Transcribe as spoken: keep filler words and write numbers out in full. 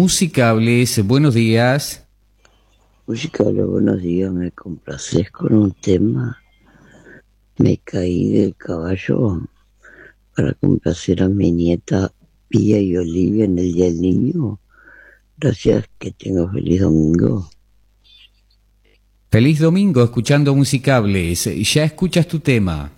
Musicables, buenos días. Musicables, buenos días, me complaces con un tema. Me caí del caballo para complacer a mi nieta Pía y Olivia en el Día del Niño. Gracias, que tenga feliz domingo. Feliz domingo escuchando Musicables. Ya escuchas tu tema.